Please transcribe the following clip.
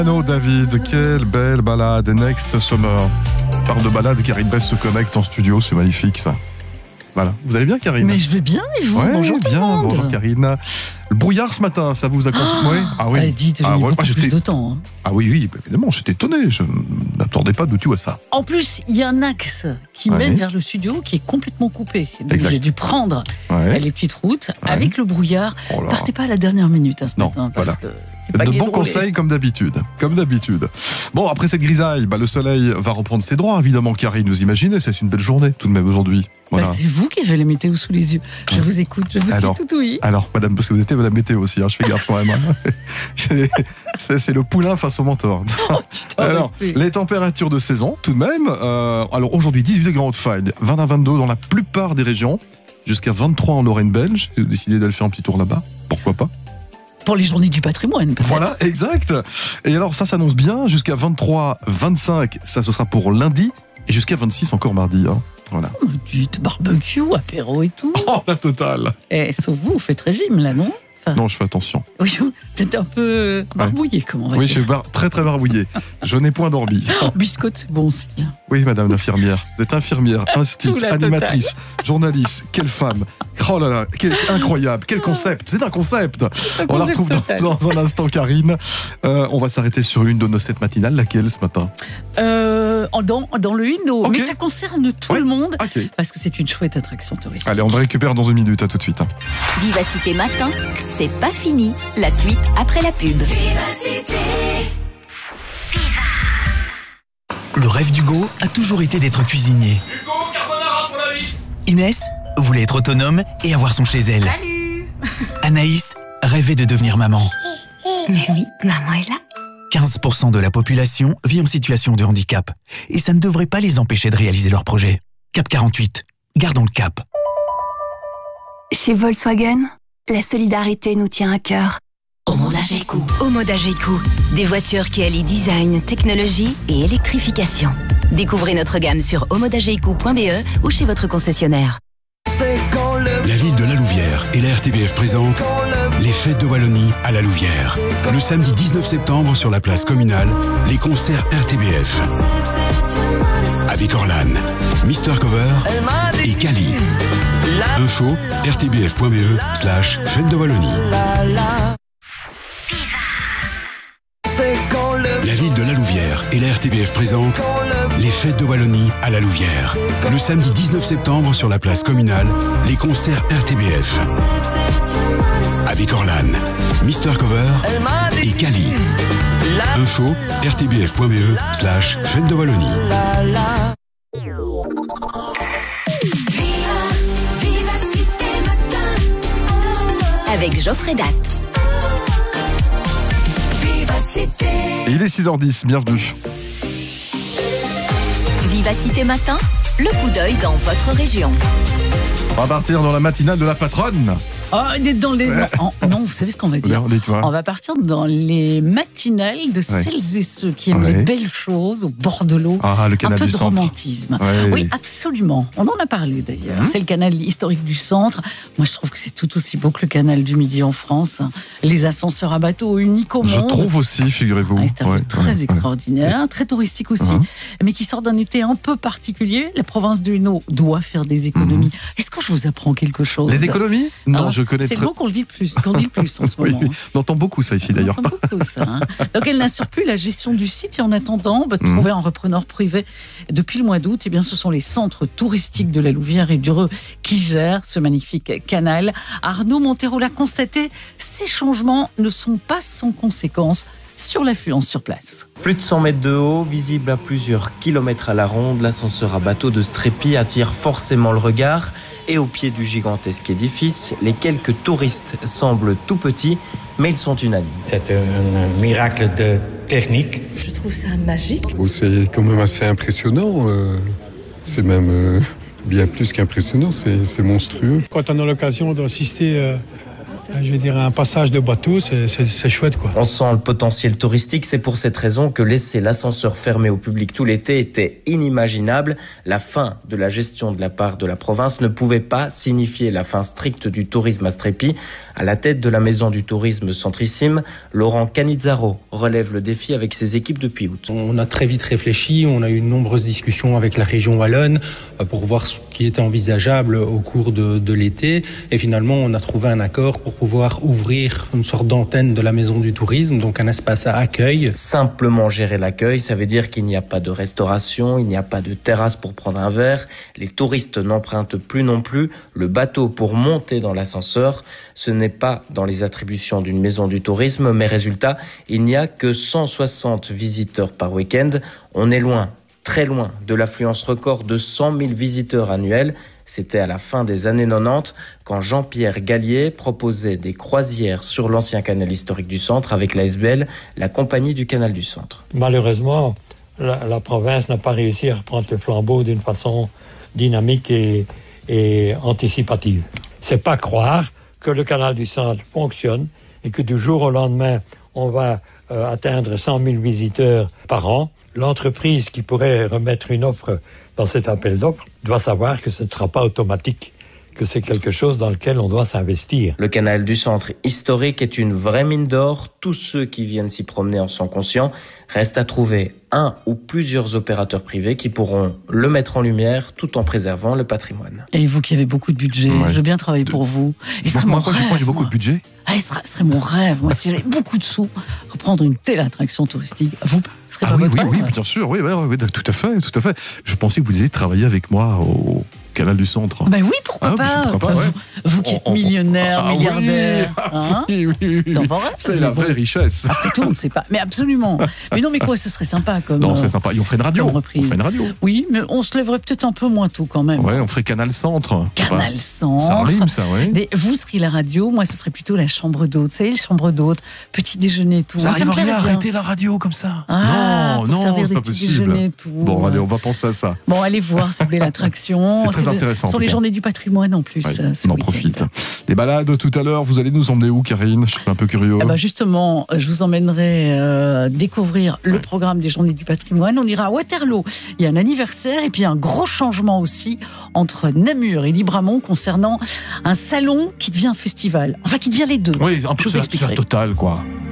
Hello David, quelle belle balade, Next Summer. Parle de balade, Karine Bess se connecte en studio, c'est magnifique ça. Voilà. Vous allez bien Karine? Mais je vais bien et vous? Ouais, bonjour tout le monde. Bonjour Karine. Le brouillard ce matin, ça vous a consommé? Ah oui. Dites, j'ai mis beaucoup plus de temps. Ah oui, évidemment, j'étais étonné, je n'attendais pas du tout à ça. En plus, il y a un axe qui mène vers le studio qui est complètement coupé. Donc j'ai dû prendre les petites routes avec le brouillard. Partez pas à la dernière minute ce matin parce que c'est pas de bons conseils comme d'habitude. Bon, après cette grisaille, le soleil va reprendre ses droits, évidemment, Karine. Vous imaginez, c'est une belle journée tout de même aujourd'hui. Voilà. C'est vous qui avez les météos sous les yeux. Je vous écoute, je vous suis tout ouïe. Alors, madame, parce que vous étiez madame météo aussi, je fais gaffe quand même. C'est le poulain face au mentor. Alors, les températures de saison, tout de même. Alors, aujourd'hui, 18 degrés en Haute-Fagne, 20 à 22 dans la plupart des régions, jusqu'à 23 en Lorraine belge. J'ai décidé d'aller faire un petit tour là-bas. Pourquoi pas? Pour les journées du patrimoine, peut-être. Voilà, exact. Et alors, ça s'annonce bien. Jusqu'à 23, 25, ça ce sera pour lundi. Et jusqu'à 26 encore mardi. Voilà. Dites barbecue, apéro et tout. Oh, la totale. Et sauf vous faites régime là, non? Non, je fais attention. Oui, peut-être un peu barbouillé, comment on va dire. Oui, je suis très très barbouillé. Je n'ai point dormi. Biscotte, c'est bon aussi. Oui, madame l'infirmière. Vous êtes infirmière, institut, animatrice, journaliste. Quelle femme. Oh là là, incroyable. Quel concept. C'est un concept. On la retrouve dans un instant, Karine. On va s'arrêter sur une de nos 7 matinales. Laquelle ce matin? Dans le Hino. Mais ça concerne tout le monde. Parce que c'est une chouette attraction touristique. Allez, on va récupérer dans une minute. À tout de suite. Vivacité Matin, c'est pas fini. La suite après la pub. Le rêve d'Hugo a toujours été d'être cuisinier. Hugo, carbonara pour la vite. Inès voulait être autonome et avoir son chez elle. Salut. Anaïs rêvait de devenir maman. Mais oui, maman est là. 15% de la population vit en situation de handicap. Et ça ne devrait pas les empêcher de réaliser leurs projets. Cap 48, gardons le cap. Chez Volkswagen, la solidarité nous tient à cœur. Homodageco, des voitures qui allient design, technologie et électrification. Découvrez notre gamme sur homodageco.be ou chez votre concessionnaire. La ville de La Louvière et la RTBF présentent les fêtes de Wallonie à La Louvière. Le samedi 19 septembre sur la place communale, les concerts RTBF. Avec Orlan, Mister Cover et Kali. Info rtbf.be/fête de Wallonie. La ville de La Louvière et la RTBF présentent les fêtes de Wallonie à La Louvière. Le samedi 19 septembre sur la place communale, les concerts RTBF. Avec Orlan, Mister Cover et Kali. Info rtbf.be/fête de Wallonie. Avec Geoffrey Datt. Et il est 6h10, bienvenue. Vivacité Matin, le coup d'œil dans votre région. On va partir dans la matinale de la patronne. Non, vous savez ce qu'on va dire? On va partir dans les matinales de celles et ceux qui aiment les belles choses au bord de l'eau. Le canal un peu du de centre. Romantisme. Oui, absolument. On en a parlé d'ailleurs. C'est le canal historique du centre. Moi, je trouve que c'est tout aussi beau que le canal du Midi en France. Les ascenseurs à bateau uniques au monde. Je trouve aussi, figurez-vous. C'est un lieu très extraordinaire, très touristique aussi, mais qui sort d'un été un peu particulier. La province du Hainaut doit faire des économies. Est-ce que je vous apprends quelque chose? Les économies? Non, je connais c'est le mot qu'on dit plus en ce moment. On entend beaucoup ça ici d'ailleurs. On entend beaucoup ça. Donc elle n'assure plus la gestion du site et en attendant, trouver un repreneur privé depuis le mois d'août, ce sont les centres touristiques de la Louvière et du Reux qui gèrent ce magnifique canal. Arnaud Montero l'a constaté, ces changements ne sont pas sans conséquences sur l'affluence sur place. Plus de 100 mètres de haut, visible à plusieurs kilomètres à la ronde, l'ascenseur à bateau de Strépy attire forcément le regard. Et au pied du gigantesque édifice, les quelques touristes semblent tout petits, mais ils sont unanimes. C'est un miracle de technique. Je trouve ça magique. C'est quand même assez impressionnant. C'est même bien plus qu'impressionnant, c'est monstrueux. Quand on a l'occasion d'assister Je dirais un passage de bateau, c'est chouette, quoi. On sent le potentiel touristique. C'est pour cette raison que laisser l'ascenseur fermé au public tout l'été était inimaginable. La fin de la gestion de la part de la province ne pouvait pas signifier la fin stricte du tourisme à Strépy. À la tête de la maison du tourisme Centrissime, Laurent Canizzaro relève le défi avec ses équipes depuis août. On a très vite réfléchi, on a eu de nombreuses discussions avec la région wallonne pour voir ce qui était envisageable au cours de l'été. Et finalement, on a trouvé un accord pour pouvoir ouvrir une sorte d'antenne de la maison du tourisme, donc un espace à accueil. Simplement gérer l'accueil, ça veut dire qu'il n'y a pas de restauration, il n'y a pas de terrasse pour prendre un verre. Les touristes n'empruntent plus non plus le bateau pour monter dans l'ascenseur. Ce n'est pas dans les attributions d'une maison du tourisme, mais résultat, il n'y a que 160 visiteurs par week-end. On est loin, très loin de l'affluence record de 100 000 visiteurs annuels. C'était à la fin des années 90 quand Jean-Pierre Gallier proposait des croisières sur l'ancien canal historique du centre avec la SBL, la compagnie du canal du centre. Malheureusement, la province n'a pas réussi à reprendre le flambeau d'une façon dynamique et anticipative. C'est pas croire que le canal du centre fonctionne et que du jour au lendemain, on va atteindre 100 000 visiteurs par an. L'entreprise qui pourrait remettre une offre dans cet appel d'offres doit savoir que ce ne sera pas automatique, que c'est quelque chose dans lequel on doit s'investir. Le canal du centre historique est une vraie mine d'or. Tous ceux qui viennent s'y promener en sont conscients. Reste à trouver un ou plusieurs opérateurs privés qui pourront le mettre en lumière tout en préservant le patrimoine. Et vous qui avez beaucoup de budget, je veux bien travailler pour vous. Moi, j'ai beaucoup de budget. Ce serait mon rêve. Moi, si j'avais beaucoup de sous, reprendre une telle attraction touristique, vous, ce serait pas votre rêve. Oui, bien sûr, oui, tout à fait. Je pensais que vous disiez travailler avec moi au canal du centre. Oui, pourquoi pas. Vous qui êtes millionnaire, milliardaire. Oui. C'est la vraie richesse. Après tout, on ne sait pas. Mais absolument. Mais non, mais quoi, ce serait sympa comme. Non, c'est sympa. Et on ferait une radio. Oui, mais on se lèverait peut-être un peu moins tôt quand même. Ouais, on ferait Canal Centre. Canal Centre. Ça rime, ça, oui. Vous seriez la radio, moi, ce serait plutôt la chambre d'hôte. Vous savez, les chambres d'hôte, petit déjeuner, tout. Ça arriverait à arrêter la radio comme ça. Non, c'est pas possible. Bon, allez, on va penser à ça. Bon, allez voir cette belle attraction. C'est très intéressant. Sur les journées du patrimoine en plus. On en profite. Les balades tout à l'heure, vous allez nous emmener où, Karine? Je suis un peu curieux. Justement, je vous emmènerai découvrir le programme des journées du patrimoine. On ira à Waterloo. Il y a un anniversaire et puis un gros changement aussi entre Namur et Libramont concernant un salon qui devient un festival. Enfin, qui devient les deux. Oui, en plus, c'est la totale, quoi.